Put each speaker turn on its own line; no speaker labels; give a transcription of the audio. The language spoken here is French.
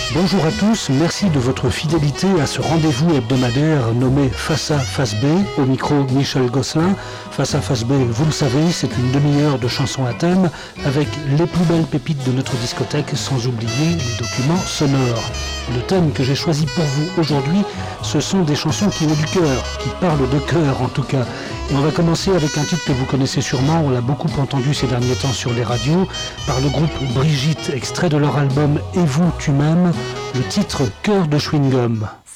Bonjour à tous, merci de votre fidélité à ce rendez-vous hebdomadaire nommé Face A, Face B, au micro Michel Gosselin. Face A, Face B, vous le savez, c'est une demi-heure de chansons à thème avec les plus belles pépites de notre discothèque, sans oublier les documents sonores. Le thème que j'ai choisi pour vous aujourd'hui, ce sont des chansons qui ont du cœur, qui parlent de cœur en tout cas. Et on va commencer avec un titre que vous connaissez sûrement, on l'a beaucoup entendu ces derniers temps sur les radios, par le groupe Brigitte, extrait de leur album Et vous, tu m'aimes, le titre Cœur de chewing-gum.